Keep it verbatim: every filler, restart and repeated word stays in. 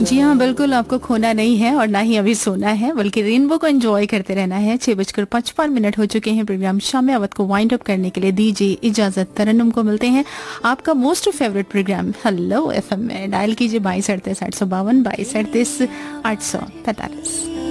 जी हाँ, बिल्कुल आपको खोना नहीं है और ना ही अभी सोना है, बल्कि रेनबो को एंजॉय करते रहना है। छह बजकर पचपन मिनट हो चुके हैं। प्रोग्राम शाम अवध को वाइंड अप करने के लिए दीजिए इजाजत। तरन्नुम को मिलते हैं आपका most favourite programme hello FM में। डायल कीजिए बाईस अड़तीस आठ सौ बावन बाईस अड़तीस आठ सौ पैंतालीस।